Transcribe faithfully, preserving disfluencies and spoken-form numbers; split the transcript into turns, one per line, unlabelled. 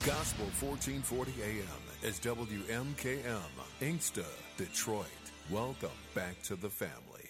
Gospel fourteen forty A M is W M K M, Inkster, Detroit. Welcome back to the family.